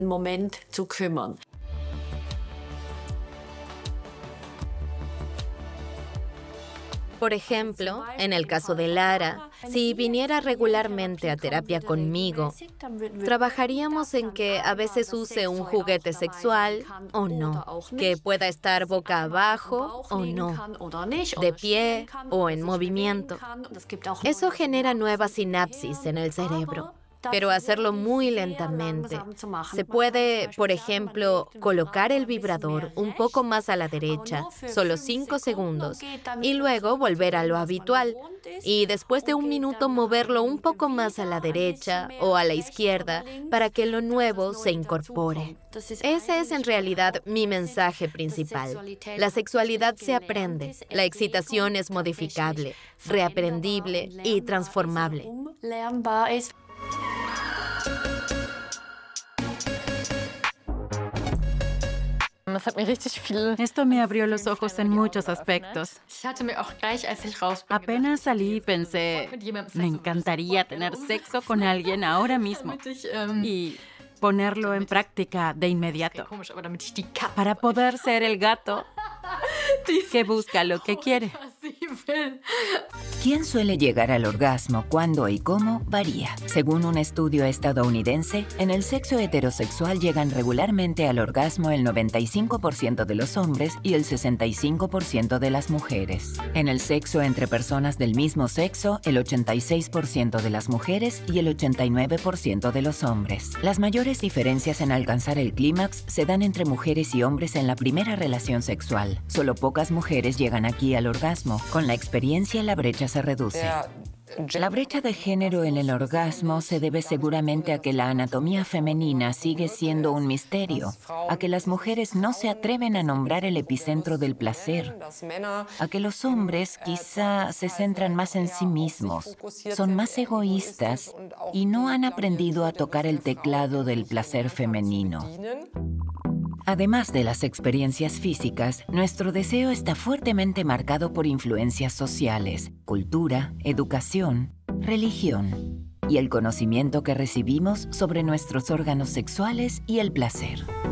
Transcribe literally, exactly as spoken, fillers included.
Moment zu kümmern. Por ejemplo, en el caso de Lara, si viniera regularmente a terapia conmigo, trabajaríamos en que a veces use un juguete sexual o no, que pueda estar boca abajo o no, de pie o en movimiento. Eso genera nuevas sinapsis en el cerebro, pero hacerlo muy lentamente. Se puede, por ejemplo, colocar el vibrador un poco más a la derecha, solo cinco segundos, y luego volver a lo habitual. Y después de un minuto moverlo un poco más a la derecha o a la izquierda para que lo nuevo se incorpore. Ese es en realidad mi mensaje principal. La sexualidad se aprende, la excitación es modificable, reaprendible y transformable. Esto me abrió los ojos en muchos aspectos. Apenas salí y pensé, me encantaría tener sexo con alguien ahora mismo y ponerlo en práctica de inmediato para poder ser el gato que busca lo que quiere. ¿Quién suele llegar al orgasmo, cuándo y cómo? Varía. Según un estudio estadounidense, en el sexo heterosexual llegan regularmente al orgasmo el noventa y cinco por ciento de los hombres y el sesenta y cinco por ciento de las mujeres. En el sexo entre personas del mismo sexo, el ochenta y seis por ciento de las mujeres y el ochenta y nueve por ciento de los hombres. Las mayores diferencias en alcanzar el clímax se dan entre mujeres y hombres en la primera relación sexual. Solo pocas mujeres llegan aquí al orgasmo. Con la experiencia, la brecha se reduce. La brecha de género en el orgasmo se debe seguramente a que la anatomía femenina sigue siendo un misterio, a que las mujeres no se atreven a nombrar el epicentro del placer, a que los hombres quizá se centran más en sí mismos, son más egoístas y no han aprendido a tocar el teclado del placer femenino. Además de las experiencias físicas, nuestro deseo está fuertemente marcado por influencias sociales, cultura, educación, religión y el conocimiento que recibimos sobre nuestros órganos sexuales y el placer.